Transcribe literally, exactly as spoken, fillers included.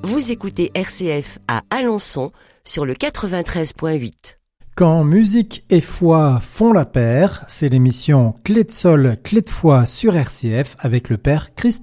Vous écoutez R C F à Alençon sur le quatre-vingt-treize point huit. Quand musique et foi font la paire, c'est l'émission Clé de sol, clé de foi sur R C F avec le père Christophe.